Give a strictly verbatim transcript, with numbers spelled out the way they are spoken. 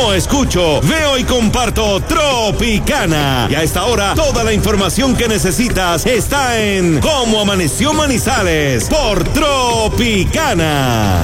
no escucho, veo y comparto Tropicana. Y a esta hora, toda la información que necesitas está en Cómo Amaneció Manizales por Tropicana.